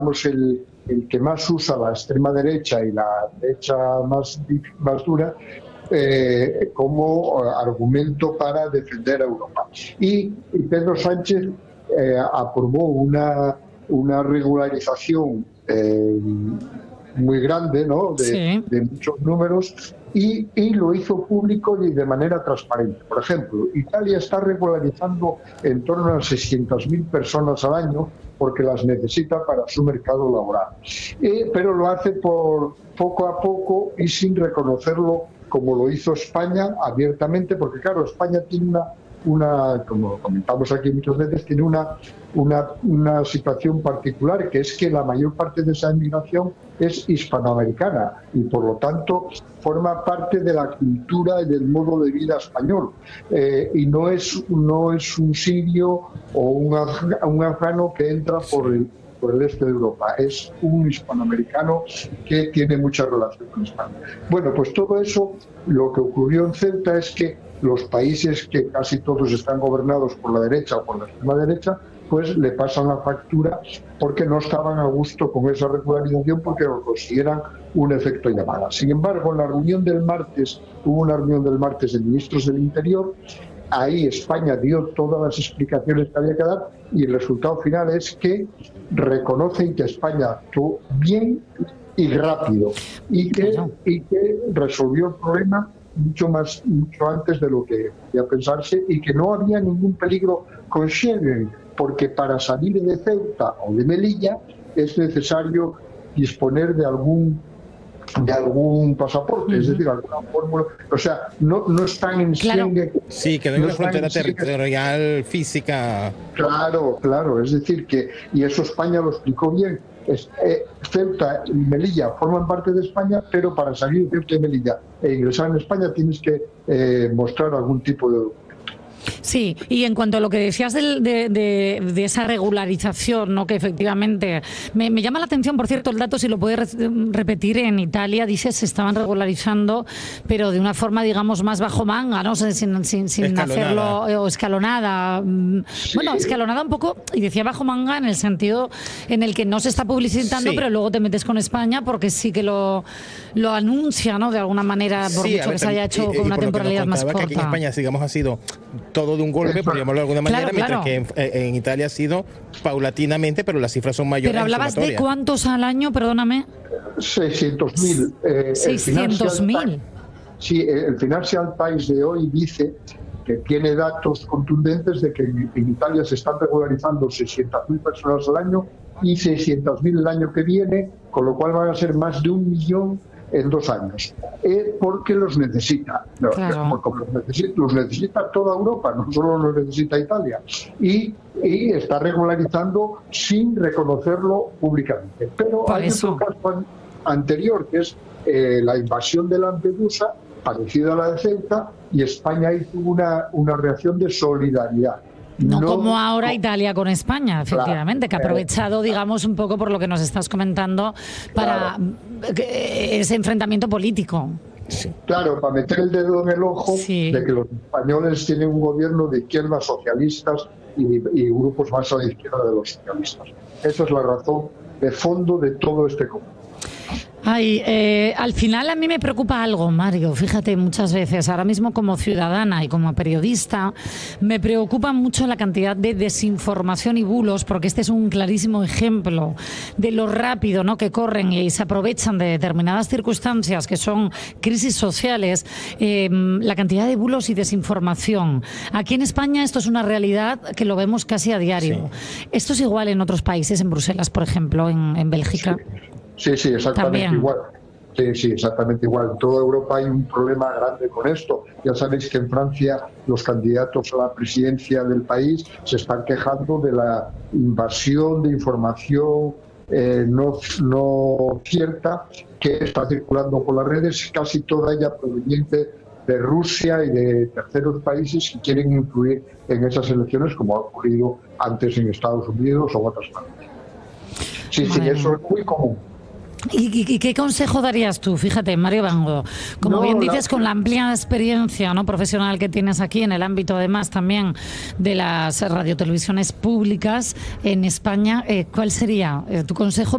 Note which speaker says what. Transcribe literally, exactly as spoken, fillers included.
Speaker 1: el, el que más usa la extrema derecha y la derecha más, más dura, eh, como argumento para defender a Europa. Y, y Pedro Sánchez eh, aprobó una, una regularización eh, muy grande, ¿no? de,
Speaker 2: sí.
Speaker 1: de muchos números, y, y lo hizo público y de manera transparente. Por ejemplo, Italia está regularizando en torno a seiscientas mil personas al año porque las necesita para su mercado laboral. Eh, pero lo hace por poco a poco y sin reconocerlo como lo hizo España abiertamente, porque claro, España tiene una, una como comentamos aquí muchas veces, tiene una, una, una situación particular, que es que la mayor parte de esa inmigración es hispanoamericana y por lo tanto forma parte de la cultura y del modo de vida español, eh, y no es, no es un sirio o un, un afgano que entra por el por el este de Europa, es un hispanoamericano que tiene mucha relación con España. Bueno, pues todo eso, lo que ocurrió en Ceuta es que los países que casi todos están gobernados por la derecha o por la extrema derecha, pues le pasan la factura porque no estaban a gusto con esa regularización, porque lo consideran un efecto llamada. Sin embargo, en la reunión del martes, hubo una reunión del martes de ministros del Interior. Ahí España dio todas las explicaciones que había que dar y el resultado final es que reconocen que España actuó bien y rápido y que, y que resolvió el problema mucho más mucho antes de lo que podía pensarse y que no había ningún peligro con Schengen, porque para salir de Ceuta o de Melilla es necesario disponer de algún de algún pasaporte, uh-huh. es decir, alguna fórmula, o sea, no, no están en
Speaker 3: claro.
Speaker 1: Schengen.
Speaker 3: Sí, que no hay una frontera territorial física.
Speaker 1: Claro, claro, es decir, que, y eso España lo explicó bien, es, eh, Ceuta y Melilla forman parte de España, pero para salir de Ceuta y Melilla e ingresar en España tienes que eh, mostrar algún tipo de...
Speaker 2: Sí, y en cuanto a lo que decías de, de, de, de esa regularización, ¿no? Que efectivamente me, me llama la atención, por cierto, el dato, si lo puedes repetir, en Italia, dices, se estaban regularizando, pero de una forma, digamos, más bajo manga, ¿no? Sin, sin, sin hacerlo, o escalonada. Sí. Bueno, escalonada un poco, y decía bajo manga en el sentido en el que no se está publicitando, sí. pero luego te metes con España porque sí que lo, lo anuncia, ¿no? De alguna manera, por sí, mucho ver, que se haya hecho y, con una temporalidad más corta.
Speaker 3: Que aquí en España, digamos, ha sido todo de un golpe, por llamarlo de alguna manera, claro, claro. mientras que en, en Italia ha sido paulatinamente, pero las cifras son mayores.
Speaker 2: Pero hablabas de cuántos al año, perdóname.
Speaker 1: seiscientos mil. Eh,
Speaker 2: seiscientos mil.
Speaker 1: Sí, el Financial Times de hoy dice que tiene datos contundentes de que en, en Italia se están regularizando seiscientas mil personas al año y seiscientas mil el año que viene, con lo cual van a ser más de un millón en dos años, eh, porque los necesita, claro. porque los necesita, los necesita toda Europa, no solo los necesita Italia, y, y está regularizando sin reconocerlo públicamente. Pero Por hay eso. otro caso anterior, que es eh, la invasión de Lampedusa, parecida a la de Ceuta, y España hizo una, una reacción de solidaridad.
Speaker 2: No, no como ahora no, Italia con España, efectivamente, claro, que ha aprovechado, digamos, un poco por lo que nos estás comentando para claro. ese enfrentamiento político.
Speaker 1: Sí. Claro, para meter el dedo en el ojo sí. de que los españoles tienen un gobierno de izquierdas socialistas y, y grupos más a la izquierda de los socialistas. Esa es la razón de fondo de todo este conflicto.
Speaker 2: Ay, eh, al final a mí me preocupa algo, Mario, fíjate, muchas veces, ahora mismo como ciudadana y como periodista, me preocupa mucho la cantidad de desinformación y bulos, porque este es un clarísimo ejemplo de lo rápido, ¿no?, que corren y se aprovechan de determinadas circunstancias que son crisis sociales, eh, la cantidad de bulos y desinformación. Aquí en España esto es una realidad que lo vemos casi a diario. Sí. Esto es igual en otros países, en Bruselas, por ejemplo, en, en Bélgica.
Speaker 1: Sí. Sí, sí, exactamente También. igual. Sí, sí, exactamente igual. En toda Europa hay un problema grande con esto. Ya sabéis que en Francia los candidatos a la presidencia del país se están quejando de la invasión de información eh, no, no cierta que está circulando por las redes, casi toda ella proveniente de Rusia y de terceros países que quieren influir en esas elecciones, como ha ocurrido antes en Estados Unidos o en otras partes. Sí, sí, eso es muy común.
Speaker 2: ¿Y, y, ¿Y qué consejo darías tú? Fíjate, Mario Bango, como no, bien dices, la... con la amplia experiencia, ¿no?, profesional que tienes aquí en el ámbito, además, también de las radiotelevisiones públicas en España, eh, ¿cuál sería eh, tu consejo